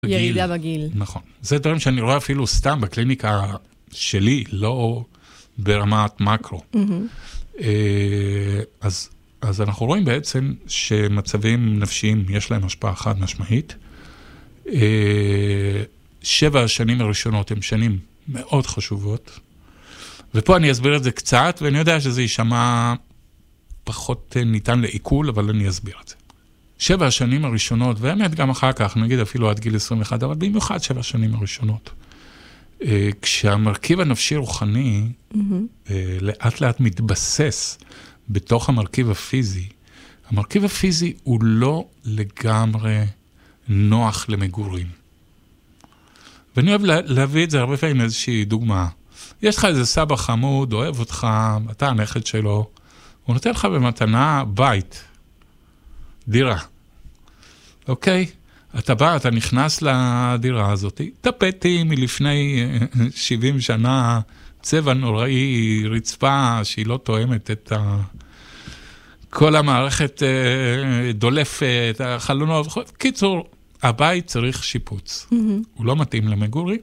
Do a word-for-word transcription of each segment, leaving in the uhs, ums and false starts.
ירידה בגיל. נכון. זה דברים שאני רואה אפילו סתם בקליניקה שלי, לא ברמת מקרו. אז, אז אנחנו רואים בעצם שמצבים נפשיים יש להם השפעה חד משמעית. שבע השנים הראשונות הן שנים מאוד חשובות. ופה אני אסביר את זה קצת, ואני יודע שזה יישמע פחות ניתן לעיכול, אבל אני אסביר את זה. שבע השנים הראשונות, והאמת גם אחר כך, נגיד אפילו עד גיל עשרים ואחת, אבל במיוחד שבע השנים הראשונות. כשהמרכיב הנפשי רוחני לאט לאט מתבסס בתוך המרכיב הפיזי, המרכיב הפיזי הוא לא לגמרי נוח למגורים. ואני אוהב להביא את זה הרבה פעמים איזושהי דוגמה. יש לך איזה סבא חמוד, אוהב אותך, אתה הנכד שלו, הוא נותן לך במתנה בית, דירה. אוקיי? אתה בא, אתה נכנס לדירה הזאת, טפטי מלפני שבעים שנה, צבע נוראי, רצפה שהיא לא תואמת את ה... כל המערכת דולפת, החלונות, קיצור, הבית צריך שיפוץ. Mm-hmm. הוא לא מתאים למגורי.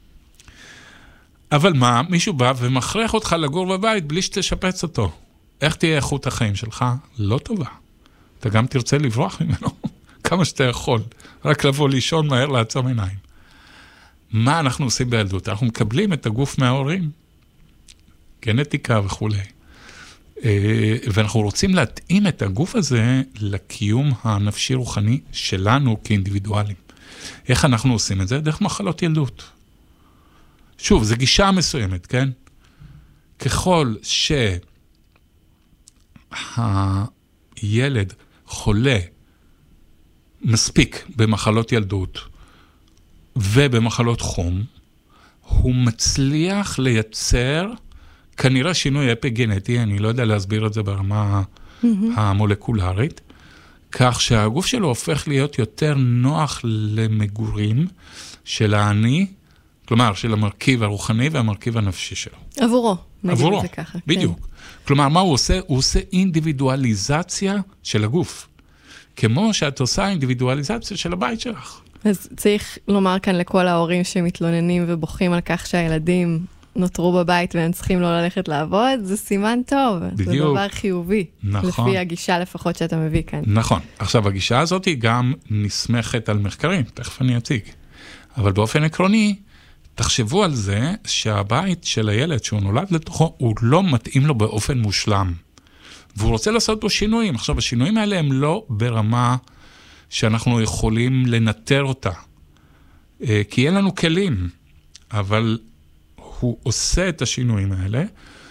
אבל מה, מישהו בא ומכריח אותך לגור בבית בלי שתשפץ אותו. איך תהיה איכות החיים שלך? לא טובה. אתה גם תרצה לברוח ממנו כמה שאתה יכול. רק לבוא לישון מהר לעצום עיניים. מה אנחנו עושים בילדות? אנחנו מקבלים את הגוף מההורים. גנטיקה וכו'. ואנחנו רוצים להתאים את הגוף הזה לקיום הנפשי-רוחני שלנו כאינדיבידואלים. איך אנחנו עושים את זה? דרך מחלות ילדות. שוב, זו גישה מסוימת, כן? ככל שהילד חולה מספיק במחלות ילדות ובמחלות חום, הוא מצליח לייצר כנראה שינוי אפי-גנטי, אני לא יודע להסביר את זה ברמה mm-hmm. המולקולרית, כך שהגוף שלו הופך להיות יותר נוח למגורים של האני, כלומר, של המרכיב הרוחני והמרכיב הנפשי שלו. עבורו, נגיד עבורו, את זה ככה. בדיוק. כן. כלומר, מה הוא עושה? הוא עושה אינדיבידואליזציה של הגוף. כמו שאת עושה אינדיבידואליזציה של הבית שלך. אז צריך לומר כאן לכל ההורים שמתלוננים ובוכים על כך שהילדים נותרו בבית והם צריכים לא ללכת לעבוד, זה סימן טוב. בדיוק. זה דבר חיובי. נכון. לפי הגישה לפחות שאתה מביא כאן. נכון. עכשיו, הגישה הזאת היא גם נסמכת על מחקרים, תכף אני אציג. אבל באופן עקרוני, תחשבו על זה שהבית של הילד שהוא נולד לתוכו, הוא לא מתאים לו באופן מושלם. והוא רוצה לעשות בו שינויים. עכשיו, השינויים האלה הם לא ברמה שאנחנו יכולים לנטר אותה. כי אין לנו כלים. אבל הוא עושה את השינויים האלה,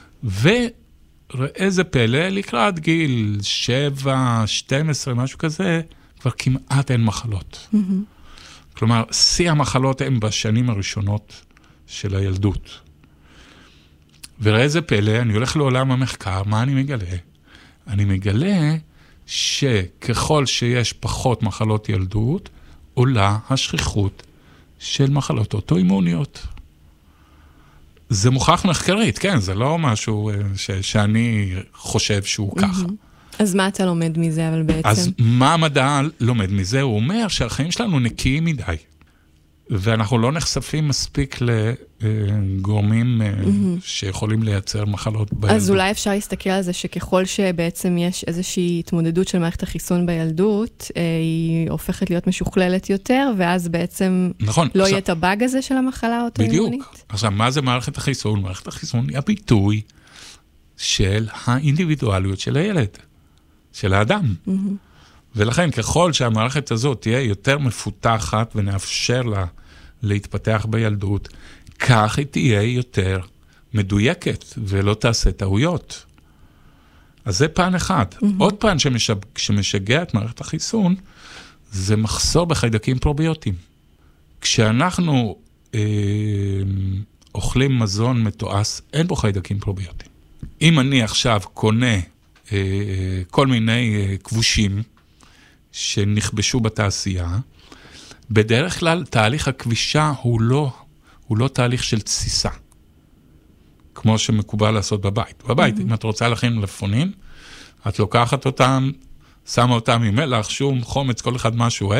וראה זה פלא, לקראת גיל שבע, שתים עשרה, משהו כזה, כבר כמעט אין מחלות. Mm-hmm. כלומר, שיא המחלות הן בשנים הראשונות של הילדות. וראה זה פלא, אני הולך לעולם המחקר, מה אני מגלה? אני מגלה שככל שיש פחות מחלות ילדות, עולה השכיחות של מחלות אוטואימוניות. זה מוכח מחקרית, כן, זה לא משהו ש- שאני חושב שהוא mm-hmm. ככה. אז מה אתה לומד מזה, אבל בעצם? אז מה המדע לומד מזה? הוא אומר שהחיים שלנו נקיים מדי, ואנחנו לא נחשפים מספיק לגורמים mm-hmm. שיכולים לייצר מחלות בילדות. אז אולי אפשר להסתכל על זה שככל שבעצם יש איזושהי התמודדות של מערכת החיסון בילדות, היא הופכת להיות משוכללת יותר, ואז בעצם נכון, לא עכשיו, יהיה את הבאג הזה של המחלה האוטואימונית? בדיוק. עכשיו, מה זה מערכת החיסון? מערכת החיסון היא הביטוי של האינדיבידואליות של הילד, של האדם. Mm-hmm. ולכן, ככל שהמערכת הזאת תהיה יותר מפותחת ונאפשר לה להתפתח בילדות, כך היא תהיה יותר מדויקת ולא תעשה טעויות. אז זה פן אחד. Mm-hmm. עוד פן שמשג... שמשגע את מערכת החיסון, זה מחסור בחיידקים פרוביוטיים. כשאנחנו אה, אוכלים מזון מתועש, אין בו חיידקים פרוביוטיים. אם אני עכשיו קונה אה, כל מיני אה, כבושים, שנכבשו בתעשייה, בדרך כלל תהליך הכבישה הוא לא, הוא לא תהליך של תסיסה, כמו שמקובל לעשות בבית. בבית, mm-hmm. אם את רוצה להכין מלפפונים, את לוקחת אותם, שמה אותם עם מלח, שום, חומץ, כל אחד מה שהוא אוהב,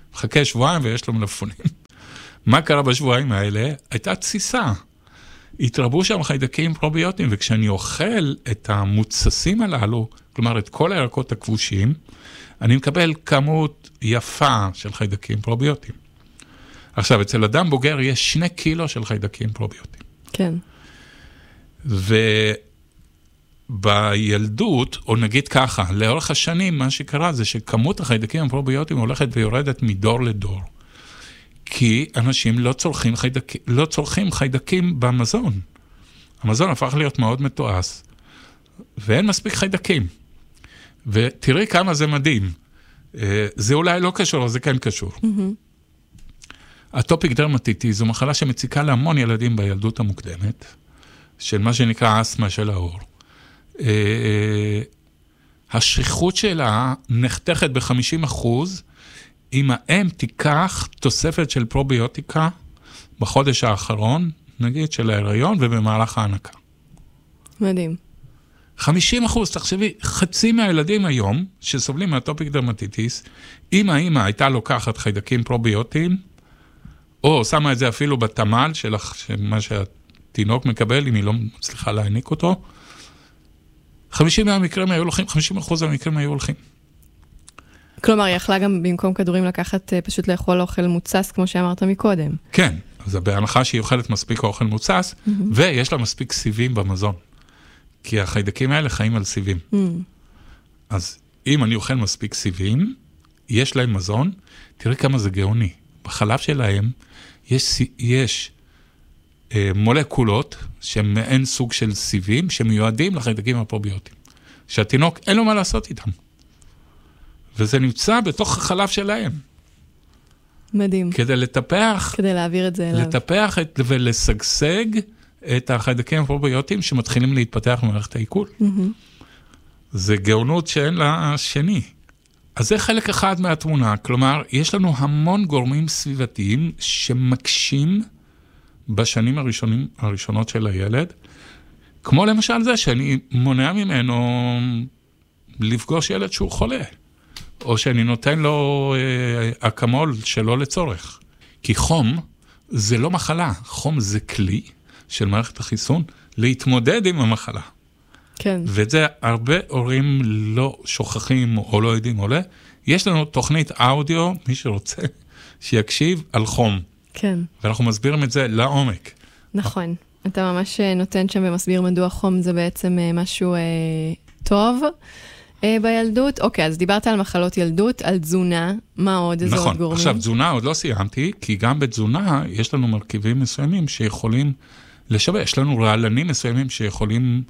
מחכה שבועיים ויש לו מלפפונים. מה קרה בשבועיים האלה? הייתה תסיסה. התרבו שם חיידקים פרוביוטיים, וכשאני אוכל את המוצסים הללו, כלומר את כל הירקות הכבושים, אני מקבל כמות יפה של חיידקים פרוביוטיים. עכשיו, אצל אדם בוגר יש שני קילו של חיידקים פרוביוטיים. כן. ובילדות, או נגיד ככה, לאורך השנים, מה שקרה זה שכמות החיידקים הפרוביוטיים הולכת ויורדת מדור לדור. כי אנשים לא צורכים חיידקים, לא צורכים חיידקים במזון. המזון הפך להיות מאוד מתועש, ואין מספיק חיידקים. ותראי כמה זה מדהים. זה אולי לא קשור, זה כן קשור. אטופיק דרמטיטיס זו מחלה שמציקה להמון ילדים בילדות המוקדמת, של מה שנקרא אסתמה של העור. השכיחות שלה נחתכת ב-חמישים אחוז, אם האם תיקח תוספת של פרוביוטיקה בחודש האחרון, נגיד של ההיריון ובמהלך ההנקה. מדהים. חמישים אחוז, תחשבי, חצי מהילדים היום שסובלים מאטופיק דרמטיטיס, אם האמא הייתה לוקחת חיידקים פרוביוטיים, או שמה את זה אפילו בתמל של מה שהתינוק מקבל, אם היא לא מצליחה להעניק אותו, חמישים מהמקרים היו הולכים, חמישים אחוז מהמקרים היו הולכים. כלומר, היא יכלה גם במקום כדורים לקחת, פשוט לאכול אוכל מוצס, כמו שאמרת מקודם. כן, אז בהנחה שהיא אוכלת מספיק אוכל מוצס, mm-hmm. ויש לה מספיק סיבים במזון. כי החיידקים האלה חיים על סיבים. Mm. אז אם אני אוכל מספיק סיבים, יש להם מזון, תראי כמה זה גאוני. בחלב שלהם יש, יש אה, מולקולות שהן מעין סוג של סיבים, שמיועדים לחיידקים הפרוביוטיים. שהתינוק אין לו מה לעשות איתם. וזה נמצא בתוך החלב שלהם. מדהים. כדי לטפח... כדי להעביר את זה אליו. לטפח את, ולסגסג את החיידקים הפרוביוטיים שמתחילים להתפתח במערכת העיכול. Mm-hmm. זה גאונות שאין לה שני. אז זה חלק אחד מהתמונה. כלומר, יש לנו המון גורמים סביבתיים שמקשים בשנים הראשונים, הראשונות של הילד, כמו למשל זה שאני מונע ממנו לפגוש ילד שהוא חולה. או שאני נותן לו אה, אקמול שלא לצורך. כי חום זה לא מחלה, חום זה כלי של מערכת החיסון להתמודד עם המחלה. כן. ואת זה הרבה הורים לא שוכחים או לא יודעים עולה. יש לנו תוכנית אודיו, מי שרוצה, שיקשיב על חום. כן. ואנחנו מסבירים את זה לעומק. נכון. אתה ממש נותן שם ומסביר מדוע חום זה בעצם משהו אה, טוב. בילדות, אוקיי, אז דיברת על מחלות ילדות, על תזונה, מה עוד, איזה נכון. עוד גורמים? עכשיו, תזונה עוד לא סיימתי, כי גם בתזונה יש לנו מרכיבים מסוימים שיכולים לשבש, יש לנו רעלנים מסוימים שיכולים,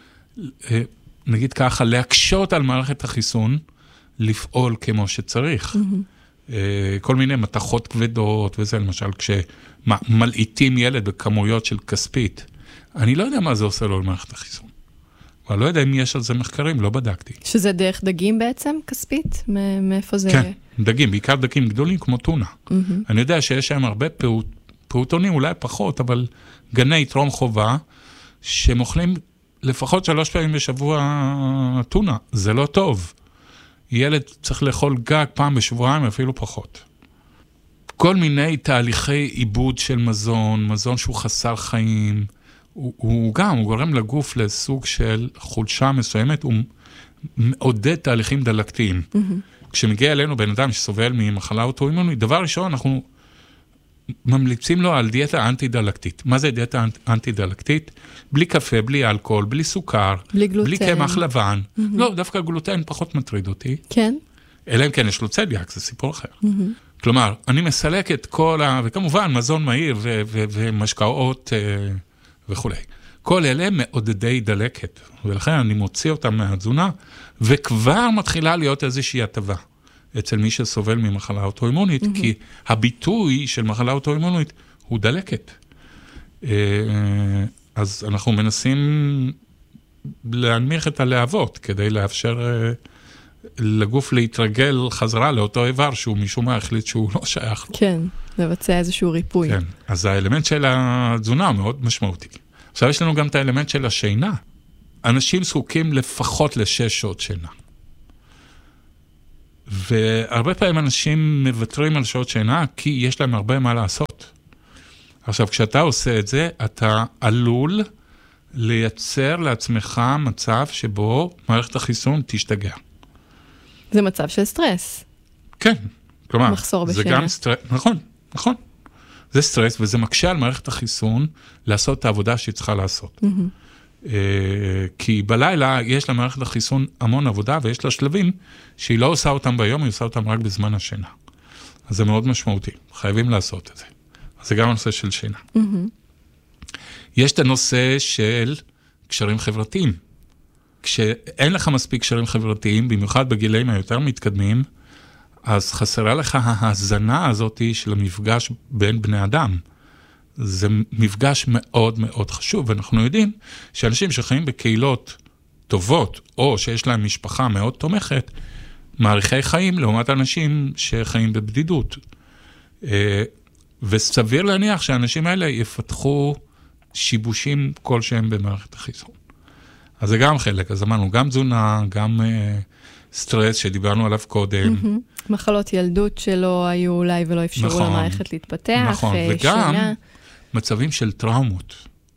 נגיד ככה, להקשות על מערכת החיסון, לפעול כמו שצריך. Mm-hmm. כל מיני מתחות כבדות, וזה למשל, כשמלעיטים ילד בכמויות של כספית, אני לא יודע מה זה עושה לו למערכת החיסון. אני לא יודע אם יש על זה מחקרים, לא בדקתי. שזה דרך דגים בעצם, כספית? מאיפה זה? כן, דגים, בעיקר דגים גדולים כמו טונה. Mm-hmm. אני יודע שיש שם הרבה פעוט, פעוטונים, אולי פחות, אבל גני טרום חובה, שמאכלים לפחות שלוש פעמים בשבוע טונה. זה לא טוב. ילד צריך לאכול גג פעם בשבועיים, אפילו פחות. כל מיני תהליכי עיבוד של מזון, מזון שהוא חסר חיים, הוא, הוא גם, הוא גורם לגוף לסוג של חולשה מסוימת, הוא מעודד תהליכים דלקתיים. Mm-hmm. כשמגיע אלינו בן אדם שסובל ממחלה אוטואימונית, דבר ראשון, אנחנו ממליצים לו על דיאטה אנטי-דלקתית. מה זה דיאטה אנטי-דלקתית? בלי קפה, בלי אלכוהול, בלי סוכר, בלי גלוטן. בלי קמח לבן. Mm-hmm. לא, דווקא גלוטן פחות מטריד אותי. כן. אלא אם כן יש לו צליאק, זה סיפור אחר. Mm-hmm. כלומר, אני מסלק את כל ה... וכמובן, מזון מהיר ו- ו- ומשקאות אה, וכו'. כל אלה מעודדי דלקת, ולכן אני מוציא אותם מהתזונה, וכבר מתחילה להיות איזושהי הטבה אצל מי שסובל ממחלה אוטואימונית, mm-hmm. כי הביטוי של מחלה אוטואימונית הוא דלקת. אז אנחנו מנסים להנמיך את הלהבות, כדי לאפשר לגוף להתרגל חזרה לאותו איבר, שהוא משום מה החליט שהוא לא שייך. כן, לבצע איזשהו ריפוי. כן, אז האלמנט של התזונה מאוד משמעותי. עכשיו יש לנו גם את האלמנט של השינה. אנשים זקוקים לפחות לשש שעות שינה. והרבה פעמים אנשים מוותרים על שעות שינה, כי יש להם הרבה מה לעשות. עכשיו, כשאתה עושה את זה, אתה עלול לייצר לעצמך מצב שבו מערכת החיסון תשתגע. זה מצב של סטרס. כן, כלומר, מחסור בשינה. זה גם סטרס, נכון, נכון. זה סטרס, וזה מקשה על מערכת החיסון לעשות את העבודה שהיא צריכה לעשות. Mm-hmm. כי בלילה יש למערכת החיסון המון עבודה, ויש לה שלבים שהיא לא עושה אותם ביום, היא עושה אותם רק בזמן השינה. אז זה מאוד משמעותי, חייבים לעשות את זה. אז זה גם הנושא של שינה. Mm-hmm. יש את הנושא של קשרים חברתיים. כשאין לך מספיק קשרים חברתיים, במיוחד בגילאים היותר מתקדמים, אז חסרה לך ההזנה הזאת של המפגש בין בני אדם. זה מפגש מאוד מאוד חשוב, ואנחנו יודעים שאנשים שחיים בקהילות טובות, או שיש להם משפחה מאוד תומכת, מעריכי חיים לעומת אנשים שחיים בבדידות. וסביר להניח שהאנשים האלה יפתחו שיבושים כלשהם במערכת החיסון. אז זה גם חלק, אז אמרנו, גם תזונה, גם סטרס שדיברנו עליו קודם. מחלות ילדות שלא היו אולי ולא אפשרו למערכת להתפתח. נכון, וגם מצבים של טראומות.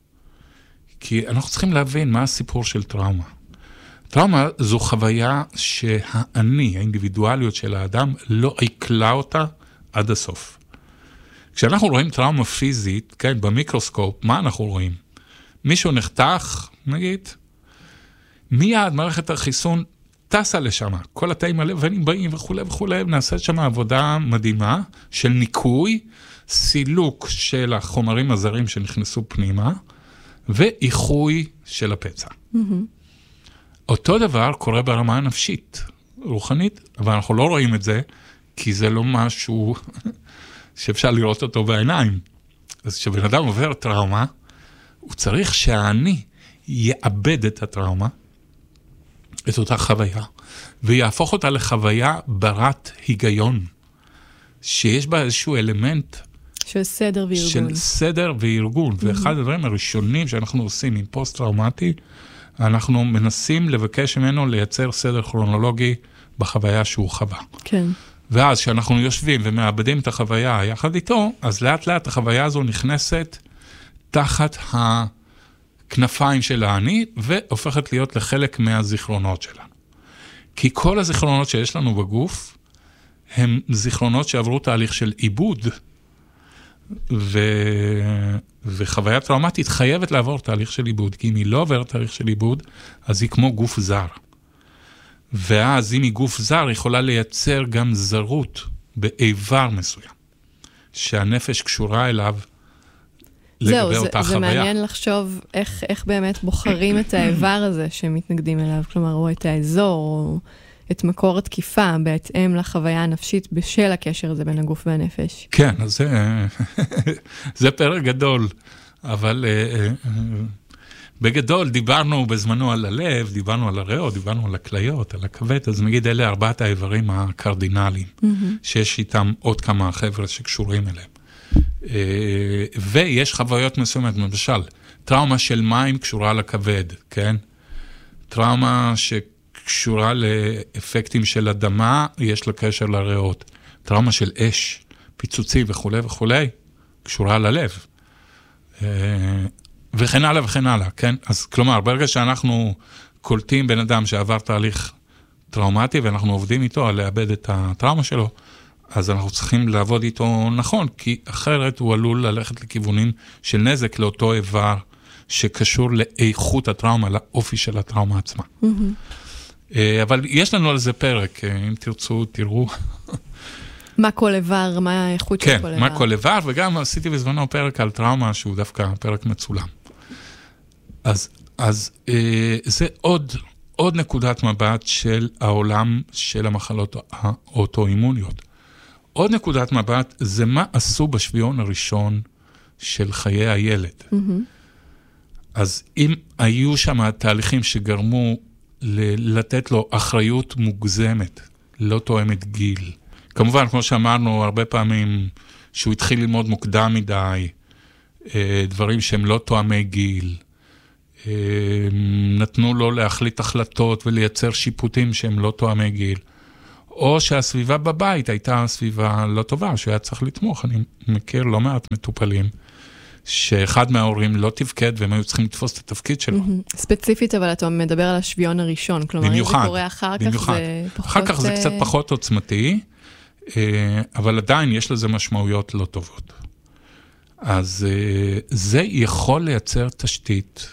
כי אנחנו צריכים להבין מה הסיפור של טראומה. טראומה זו חוויה שהאני, האינדיבידואליות של האדם, לא עיקלה אותה עד הסוף. כשאנחנו רואים טראומה פיזית, כן, במיקרוסקופ, מה אנחנו רואים? מישהו נחתך, נגיד, מיד מערכת החיסון טסה לשם, כל התאים הלבנים באים וכו' וכו', נעשית שם עבודה מדהימה של ניקוי, סילוק של החומרים הזרים שנכנסו פנימה, ואיחוי של הפצע. Mm-hmm. אותו דבר קורה ברמה הנפשית, רוחנית, אבל אנחנו לא רואים את זה, כי זה לא משהו שאפשר לראות אותו בעיניים. אז כשבן אדם עובר טראומה, הוא צריך שהאני יאבד את הטראומה, את אותה חוויה, ויהפוך אותה לחוויה ברת היגיון, שיש בה איזשהו אלמנט של סדר וארגון. של סדר וארגון, mm-hmm. ואחד הדברים הראשונים שאנחנו עושים עם פוסט-טראומטי, אנחנו מנסים לבקש ממנו לייצר סדר כרונולוגי בחוויה שהוא חווה. כן. ואז כשאנחנו יושבים ומאבדים את החוויה יחד איתו, אז לאט לאט החוויה הזו נכנסת תחת הכנפיים של האני, והופכת להיות לחלק מהזיכרונות שלנו. כי כל הזיכרונות שיש לנו בגוף, הם זיכרונות שעברו תהליך של עיבוד, ו... וחוויה טראומטית חייבת לעבור תהליך של עיבוד, כי אם היא לא עוברת תהליך של עיבוד, אז היא כמו גוף זר. ואז אם היא גוף זר, היא יכולה לייצר גם זרות באיבר מסוים, שהנפש קשורה אליו לגבי זהו, אותה זה, חוויה. זה מעניין לחשוב איך, איך באמת בוחרים את האיבר הזה שמתנגדים אליו, כלומר, או את האזור, או את מקור התקיפה, בהתאם לחוויה הנפשית בשל הקשר הזה בין הגוף והנפש. כן, אז זה, זה פרק גדול, אבל בגדול דיברנו בזמנו על הלב, דיברנו על הריאות, דיברנו על הכליות, על הכבד, אז נגיד אלה ארבעת האיברים הקרדינליים, mm-hmm. שיש איתם עוד כמה חבר'ה שקשורים אליהם. ויש חוויות מסוימת, למשל, טראומה של מים קשורה לכבד, כן? טראומה שקשורה לאפקטים של אדמה, יש לה קשר לריאות. טראומה של אש, פיצוצי וכו' וכו', קשורה ללב. וכן הלאה וכן הלאה, כן? אז כלומר, ברגע שאנחנו קולטים בן אדם שעבר תהליך טראומטי, ואנחנו עובדים איתו על לאבד את הטראומה שלו, אז אנחנו צריכים לעבוד איתו נכון, כי אחרת הוא עלול ללכת לכיוונים של נזק לאותו איבר, שקשור לאיכות הטראומה, לאופי של הטראומה עצמה. Mm-hmm. אבל יש לנו על זה פרק, אם תרצו, תראו. מה כל איבר, מה האיכות כן, של כל איבר. כן, מה כל איבר, וגם עשיתי בזמנו פרק על טראומה, שהוא דווקא פרק מצולם. אז, אז אה, זה עוד, עוד נקודת מבט של העולם של המחלות האוטואימוניות. עוד נקודת מבט זה מה עשו בשביון הראשון של חיי הילד. Mm-hmm. אז אם היו שם תהליכים שגרמו ל- לתת לו אחריות מוגזמת, לא תואמת גיל. כמובן, כמו שאמרנו הרבה פעמים, שהוא התחיל ללמוד מוקדם מדי, דברים שהם לא תואמי גיל, נתנו לו להחליט החלטות ולייצר שיפוטים שהם לא תואמי גיל, או שהסביבה בבית הייתה סביבה לא טובה, שהיה צריך לתמוך. אני מכיר לא מעט מטופלים, שאחד מההורים לא תפקד, והם היו צריכים לתפוס את התפקיד שלו. ספציפית, אבל אתה מדבר על השוויון הראשון, כלומר, אם זה קורה אחר כך, זה פחות... אחר כך זה קצת פחות עוצמתי, אבל עדיין יש לזה משמעויות לא טובות. אז זה יכול לייצר תשתית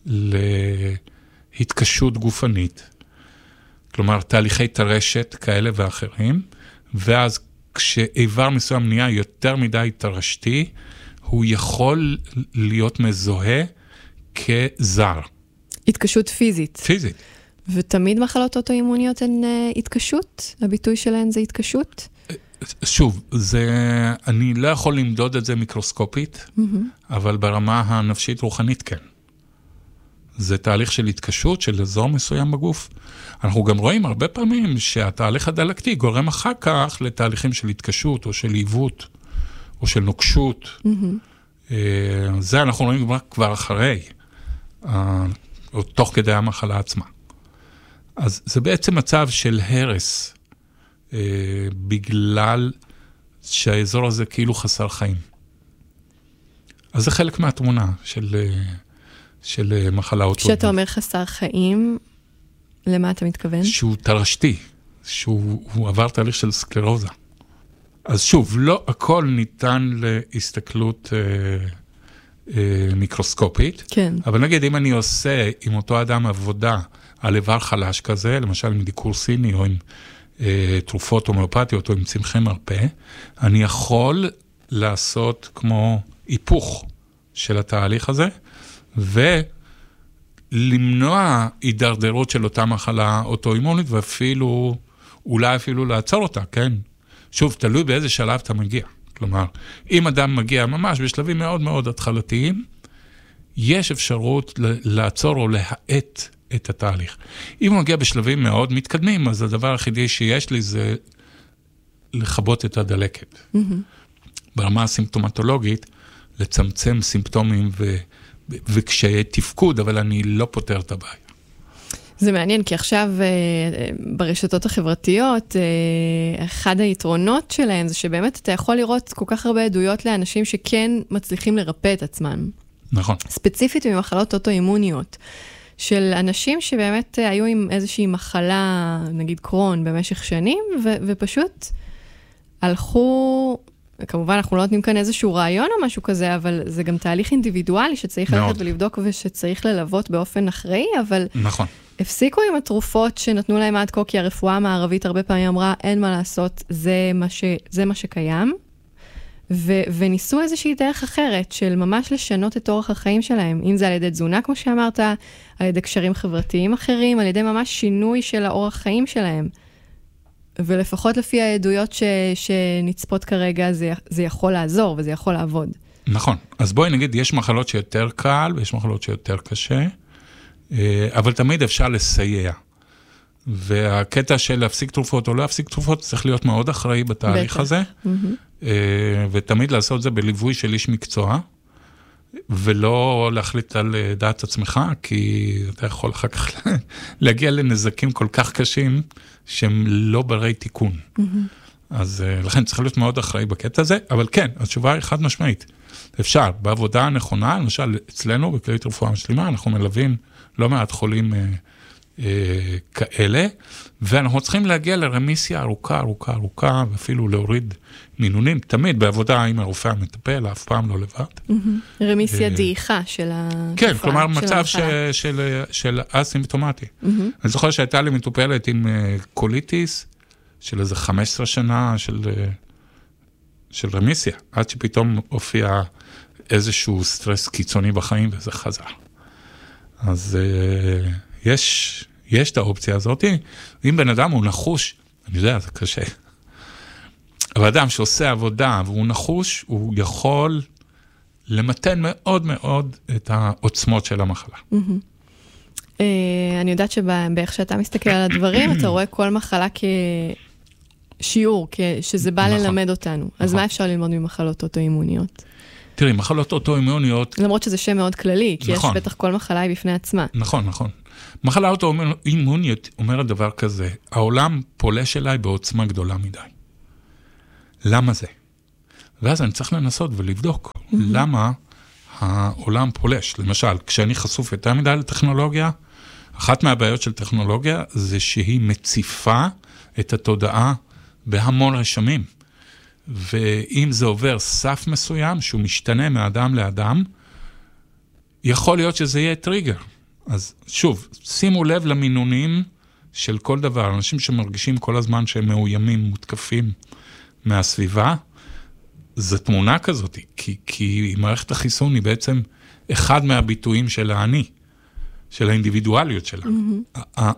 להתקשות גופנית, כלומר, תהליכי תרשת כאלה ואחרים, ואז כשאיבר מסוים נהיה יותר מדי תרשתי, הוא יכול להיות מזוהה כזר. התקשות פיזית. פיזית. ותמיד מחלות אוטואימוניות הן uh, התקשות? הביטוי שלהן זה התקשות? שוב, זה, אני לא יכול למדוד את זה מיקרוסקופית, mm-hmm. אבל ברמה הנפשית רוחנית כן. זה תהליך של התקשות, של אזור מסוים בגוף. אנחנו גם רואים הרבה פעמים שהתהליך הדלקתי גורם אחר כך לתהליכים של התקשות או של עיוות או של נוקשות. Mm-hmm. זה אנחנו רואים כבר אחרי, או תוך כדי המחלה עצמה. אז זה בעצם מצב של הרס, בגלל שהאזור הזה כאילו חסר חיים. אז זה חלק מהתמונה של... של מחלה אוטואימונית. כשאתה אומר חסר חיים, למה אתה מתכוון? שהוא תרשתי, שהוא עבר תהליך של סקלרוזה. אז שוב, לא הכל ניתן להסתכלות אה, אה, מיקרוסקופית, כן. אבל נגיד אם אני עושה עם אותו אדם עבודה על איבר חלש כזה, למשל עם דיקור סיני או עם אה, תרופות הומאופתיות או עם צמחי מרפא, אני יכול לעשות כמו היפוך של התהליך הזה, ולמנוע הידרדרות של אותה מחלה אוטואימונית, ואפילו, אולי אפילו לעצור אותה, כן? שוב, תלוי באיזה שלב אתה מגיע. כלומר, אם אדם מגיע ממש בשלבים מאוד מאוד התחלתיים, יש אפשרות לעצור או להאט את התהליך. אם הוא מגיע בשלבים מאוד מתקדמים, אז הדבר היחידי שיש לי זה לכבות את הדלקת. Mm-hmm. ברמה הסימפטומטולוגית, לצמצם סימפטומים ו... וכשהיה תפקוד, אבל אני לא פותר את הבעיה. זה מעניין, כי עכשיו ברשתות החברתיות, אחד היתרונות שלהם זה שבאמת אתה יכול לראות כל כך הרבה עדויות לאנשים שכן מצליחים לרפא את עצמם. נכון. ספציפית ממחלות אוטואימוניות, של אנשים שבאמת היו עם איזושהי מחלה, נגיד קרון, במשך שנים, ו- ופשוט הלכו... כמובן, אנחנו לא נותנים כאן איזשהו רעיון או משהו כזה, אבל זה גם תהליך אינדיבידואלי שצריך ללכת ולבדוק ושצריך ללוות באופן אחראי, אבל נכון. הפסיקו עם התרופות שנתנו להם עד כה, כי הרפואה המערבית הרבה פעמים אמרה, אין מה לעשות, זה מה, ש, זה מה שקיים, ו, וניסו איזושהי דרך אחרת של ממש לשנות את אורח החיים שלהם, אם זה על ידי תזונה, כמו שאמרת, על ידי קשרים חברתיים אחרים, על ידי ממש שינוי של האורח חיים שלהם. ולפחות לפי העדויות ש, שנצפות כרגע, זה, זה יכול לעזור וזה יכול לעבוד. נכון. אז בואי נגיד, יש מחלות שיותר קל ויש מחלות שיותר קשה, אבל תמיד אפשר לסייע. והקטע של להפסיק תרופות או לא להפסיק תרופות, צריך להיות מאוד אחראי בתהליך בטח. הזה, mm-hmm. ותמיד לעשות זה בליווי של איש מקצוע, ולא להחליט על דעת עצמך, כי אתה יכול אחר כך להגיע לנזקים כל כך קשים, שהם לא ברי תיקון. Mm-hmm. אז לכן צריך להיות מאוד אחראי בקטע הזה, אבל כן, התשובה היא חד משמעית. אפשר, בעבודה הנכונה, למשל אצלנו, בכללית רפואה משלימה, אנחנו מלווים לא מעט חולים אה, אה, כאלה, ואנחנו צריכים להגיע לרמיסיה ארוכה, ארוכה, ארוכה, ואפילו להוריד מינונים, תמיד בעבודה עם הרופא המטפל, אף פעם לא לבד. Mm-hmm. רמיסיה דעיכה של התופעה. כן, כלומר מצב ש, של, של אסימפטומטי. Mm-hmm. אני זוכר שהייתה לי מטופלת עם קוליטיס, של איזה חמש עשרה שנה של, של רמיסיה, עד שפתאום הופיע איזשהו סטרס קיצוני בחיים, וזה חזר. אז יש, יש את האופציה הזאת. אם בן אדם הוא נחוש, אני יודע, זה קשה. אבל אדם שעושה עבודה והוא נחוש, הוא יכול למתן מאוד מאוד את העוצמות של המחלה. אני יודעת שבאיך שאתה מסתכל על הדברים, אתה רואה כל מחלה כשיעור, שזה בא ללמד אותנו. אז מה אפשר ללמוד ממחלות אוטואימוניות? תראי, מחלות אוטואימוניות... למרות שזה שם מאוד כללי, כי יש בטח כל מחלה היא בפני עצמה. נכון, נכון. מחלה אוטואימונית אומרת דבר כזה, העולם פולש אליי בעוצמה גדולה מדי. למה זה? ואז אני צריך לנסות ולבדוק mm-hmm. למה העולם פולש. למשל, כשאני חשוף יותר מדי לטכנולוגיה, אחת מהבעיות של טכנולוגיה זה שהיא מציפה את התודעה בהמון רשמים. ואם זה עובר סף מסוים, שהוא משתנה מאדם לאדם, יכול להיות שזה יהיה טריגר. אז שוב, שימו לב למינונים של כל דבר. אנשים שמרגישים כל הזמן שהם מאוימים, מותקפים מהסביבה, זו תמונה כזאת, כי, כי מערכת החיסון היא בעצם אחד מהביטויים של האני, של האינדיבידואליות שלה. Mm-hmm.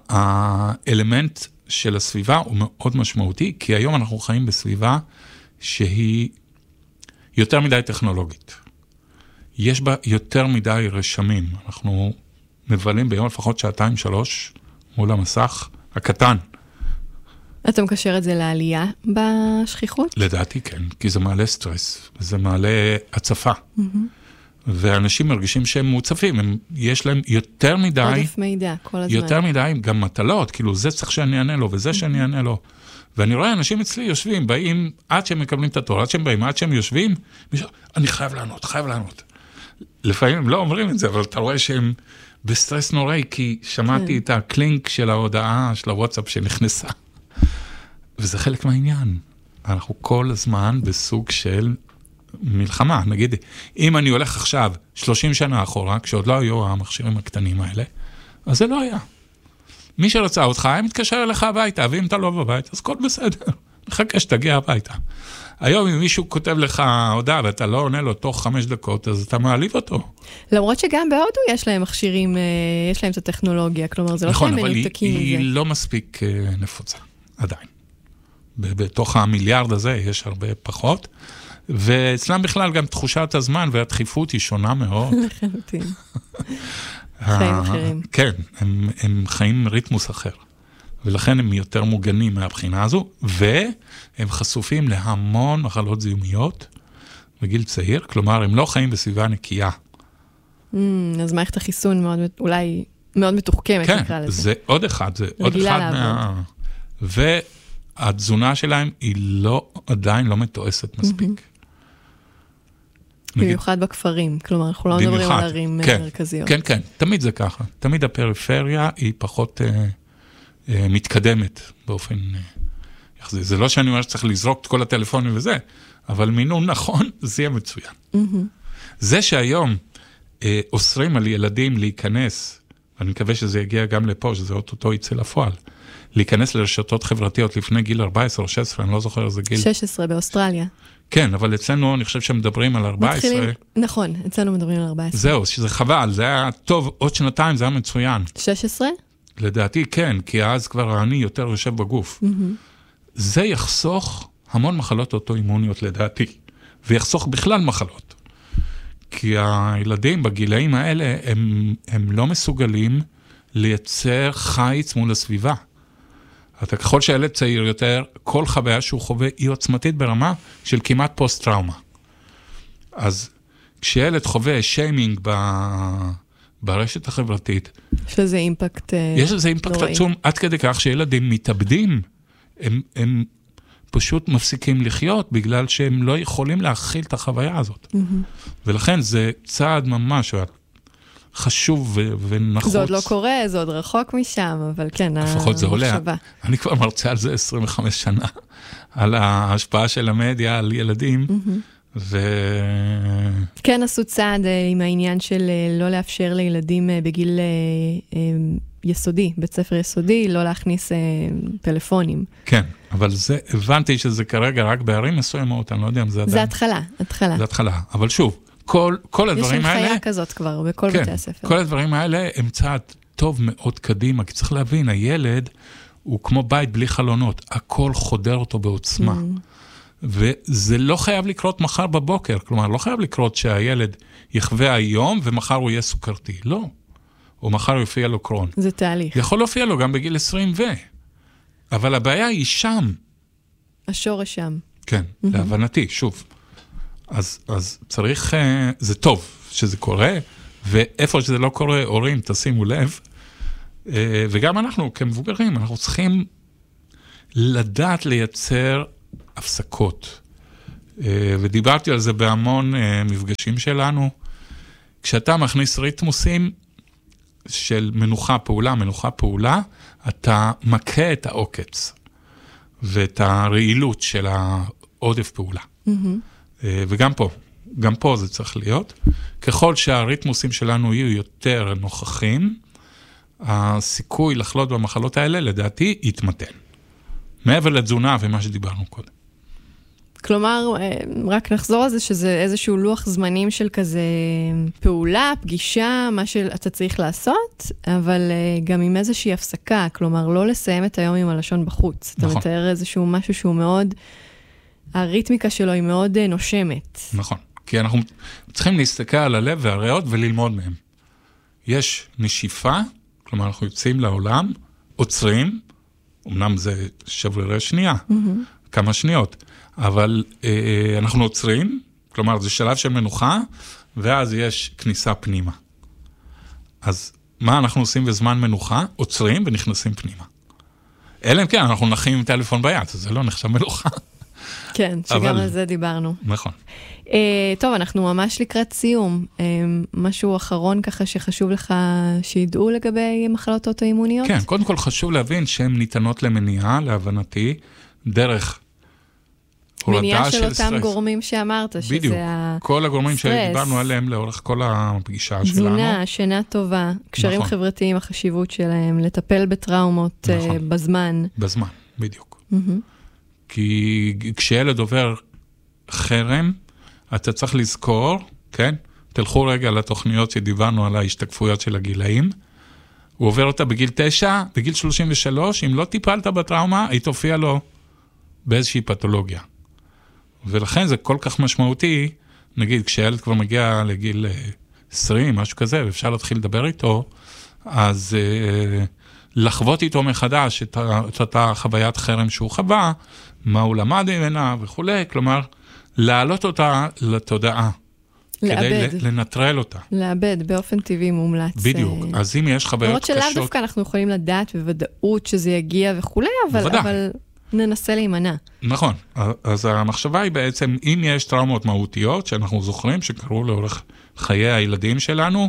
האלמנט של הסביבה הוא מאוד משמעותי, כי היום אנחנו חיים בסביבה שהיא יותר מדי טכנולוגית. יש בה יותר מדי רשמים. אנחנו מבלים ביום לפחות שעתיים, שלוש, מול המסך הקטן. אתה מקשר את זה לעלייה בשכיחות? לדעתי כן, כי זה מעלה סטרס, זה מעלה הצפה. Mm-hmm. ואנשים מרגישים שהם מוצפים, הם, יש להם יותר מדי... עודף מידע, כל הזמן. יותר מדי, גם מטלות, כאילו זה צריך שאני אענה לו, וזה שאני אענה לו. ואני רואה אנשים אצלי יושבים, באים עד שהם מקבלים את התור, עד שהם באים, עד שהם יושבים, מישהו, אני חייב לענות, חייב לענות. לפעמים הם לא אומרים את זה, אבל אתה רואה שהם בסטרס נוראי, כי שמעתי כן. את הקלינק של ההודעה של הוואטסאפ שנכנסה. וזה חלק מהעניין. אנחנו כל הזמן בסוג של מלחמה. נגיד, אם אני הולך עכשיו שלושים שנה אחורה, כשעוד לא היו המכשירים הקטנים האלה, אז זה לא היה. מי שרצה אותך, היה מתקשר אליך הביתה, ואם אתה לא בבית, אז כל בסדר. נחכה שתגיע הביתה. היום אם מישהו כותב לך הודעה, ואתה לא עונה לו תוך חמש דקות, אז אתה מעליב אותו. למרות שגם בהודו יש להם מכשירים, יש להם את הטכנולוגיה, כלומר, זה לא שהם מנותקים מזה. נכון, אבל היא לא מספיק נפוצה, עדיין. בתוך המיליארד הזה יש הרבה פחות, ואצלם בכלל גם תחושת הזמן והדחיפות היא שונה מאוד. לחלוטין. חיים אחרים. כן, הם, הם חיים ריתמוס אחר. ולכן הם יותר מוגנים מהבחינה הזו, והם חשופים להמון מחלות זיהומיות בגיל צעיר, כלומר, הם לא חיים בסביבה נקייה. Mm, אז מערכת החיסון מאוד, אולי מאוד מתוחכמת, כן, נקרא לזה. זה עוד אחד, זה עוד אחד מה... והתזונה שלהם היא לא, עדיין לא מתועסת מספיק. במיוחד בכפרים, כלומר, אנחנו לא מדברים על ערים מרכזיות. כן, כן, תמיד זה ככה. תמיד הפריפריה היא פחות מתקדמת באופן יחסי. זה לא שאני אומר שצריך לזרוק את כל הטלפונים וזה, אבל מינון נכון, זה יהיה מצוין. זה שהיום אוסרים על ילדים להיכנס, ואני מקווה שזה יגיע גם לפה, שזה אוטוטו יצא לפועל, להיכנס לרשתות חברתיות לפני גיל ארבע עשרה או שש עשרה, אני לא זוכר איזה גיל. שש עשרה באוסטרליה. כן, אבל אצלנו אני חושב שמדברים על ארבע עשרה. מתחילים, נכון, אצלנו מדברים על ארבע עשרה. זהו, שזה חבל, זה היה טוב, עוד שנתיים זה היה מצוין. שש עשרה? לדעתי כן, כי אז כבר אני יותר יושב בגוף. Mm-hmm. זה יחסוך המון מחלות אוטואימוניות לדעתי, ויחסוך בכלל מחלות. כי הילדים בגילאים האלה, הם, הם לא מסוגלים לייצר חיץ מול הסביבה. אתה ככל שהילד צעיר יותר, כל חוויה שהוא חווה היא עוצמתית ברמה של כמעט פוסט-טראומה. אז כשילד חווה שיימינג ב... ברשת החברתית, יש לזה אימפקט נוראי. יש לזה אימפקט עצום, עד כדי כך שילדים מתאבדים, הם, הם פשוט מפסיקים לחיות, בגלל שהם לא יכולים להכיל את החוויה הזאת. Mm-hmm. ולכן זה צעד ממש חשוב ו- ונחוץ. זה עוד לא קורה, זה עוד רחוק משם, אבל כן, לפחות זה עולה. אני כבר מרצה על זה עשרים וחמש שנה, על ההשפעה של המדיה על ילדים, mm-hmm. ו... כן עשו צעד עם העניין של לא לאפשר לילדים בגיל יסודי, בית ספר יסודי, לא להכניס טלפונים. כן, אבל זה, הבנתי שזה כרגע רק בערים מסוימות, אני לא יודע אם זה עדיין. זה התחלה, התחלה. זה התחלה, אבל שוב, כל, כל הדברים האלה... יש הנחיה כזאת כבר בכל כן, בתי הספר. כל הדברים האלה הם צעד טוב מאוד קדימה, כי צריך להבין, הילד הוא כמו בית בלי חלונות, הכל חודר אותו בעוצמה. Mm. וזה לא חייב לקרות מחר בבוקר, כלומר, לא חייב לקרות שהילד יחווה היום ומחר הוא יהיה סוכרתי, לא. או מחר יופיע לו קרון. זה תהליך. יכול להופיע לו גם בגיל עשרים ו... אבל הבעיה היא שם. השורש שם. כן, mm-hmm. להבנתי, שוב. אז, אז צריך, זה טוב שזה קורה, ואיפה שזה לא קורה, הורים, תשימו לב, וגם אנחנו כמבוגרים, אנחנו צריכים לדעת לייצר הפסקות. ודיברתי על זה בהמון מפגשים שלנו. כשאתה מכניס ריתמוסים של מנוחה פעולה, מנוחה פעולה, אתה מכה את העוקץ ואת הרעילות של העודף פעולה. Mm-hmm. וגם פה, גם פה זה צריך להיות. ככל שהריתמוסים שלנו יהיו יותר נוכחים, הסיכוי לחלות במחלות האלה, לדעתי, יתמתן. מעבר לתזונה ומה שדיברנו קודם. כלומר, רק נחזור על זה שזה איזשהו לוח זמנים של כזה פעולה, פגישה, מה שאתה צריך לעשות, אבל גם עם איזושהי הפסקה, כלומר, לא לסיים את היום עם הלשון בחוץ. נכון. אתה מתאר איזשהו משהו שהוא מאוד, הריתמיקה שלו היא מאוד נושמת. נכון, כי אנחנו צריכים להסתכל על הלב והריאות וללמוד מהם. יש נשיפה, כלומר, אנחנו יוצאים לעולם, עוצרים, אמנם זה שברירי שנייה, mm-hmm. כמה שניות, אבל אה, אנחנו עוצרים, כלומר, זה שלב של מנוחה, ואז יש כניסה פנימה. אז מה אנחנו עושים בזמן מנוחה? עוצרים ונכנסים פנימה. אלא אם כן, אנחנו נחים עם טלפון ביד, אז זה לא נחשב מנוחה. כן, שגם אבל... על זה דיברנו. נכון. Uh, טוב, אנחנו ממש לקראת סיום. Uh, משהו אחרון ככה שחשוב לך שידעו לגבי מחלות אוטואימוניות? כן, קודם כל חשוב להבין שהן ניתנות למניעה, להבנתי, דרך הורדה של סטרס. מניעה של אותם גורמים שאמרת, שזה בדיוק, כל הגורמים שדיברנו עליהם לאורך כל הפגישה שלנו. תזונה, שינה טובה, קשרים נכון. חברתיים, החשיבות שלהם, לטפל בטראומות נכון. uh, בזמן. בזמן, בדיוק. Mm-hmm. כי כשילד עובר חרם, אתה צריך לזכור, כן? תלכו רגע לתוכניות שדיברנו על ההשתקפויות של הגילאים. הוא עובר אותה בגיל תשע, בגיל שלושים ושלוש, אם לא טיפלת בטראומה, היא תופיע לו באיזושהי פתולוגיה. ולכן זה כל כך משמעותי, נגיד, כשילד כבר מגיע לגיל עשרים, משהו כזה, ואפשר להתחיל לדבר איתו, אז אה, לחוות איתו מחדש את, את אותה חוויית חרם שהוא חווה, מה הוא למד ממנה וכו', כלומר, להעלות אותה לתודעה. לאבד. כדי לנטרל אותה. לאבד, באופן טבעי מומלץ. בדיוק, אז אם יש חוויות קשות... למרות שלאו דווקא אנחנו יכולים לדעת בוודאות שזה יגיע וכו', אבל, אבל ננסה להימנע. נכון, אז המחשבה היא בעצם, אם יש טראומות מהותיות, שאנחנו זוכרים שקרו לאורך חיי הילדים שלנו,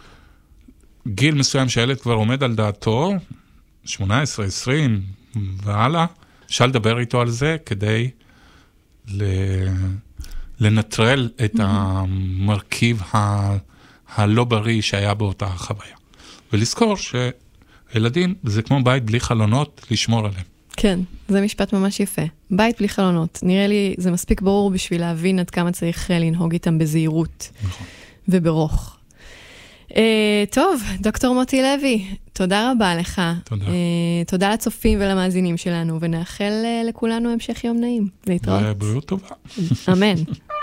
גיל מסוים שהילד כבר עומד על דעתו, שמונה עשרה עשרים והלאה, אפשר לדבר איתו על זה כדי ל... לנטרל את mm-hmm. המרכיב ה... הלא בריא שהיה באותה חוויה. ולזכור שילדים זה כמו בית בלי חלונות, לשמור עליהם. כן, זה משפט ממש יפה. בית בלי חלונות. נראה לי זה מספיק ברור בשביל להבין עד כמה צריך לנהוג איתם בזהירות. נכון. וברוך. Uh, טוב, דוקטור מוטי לוי, תודה רבה לך. תודה. Uh, תודה לצופים ולמאזינים שלנו, ונאחל uh, לכולנו המשך יום נעים. להתראות. ובריאות טובה. אמן.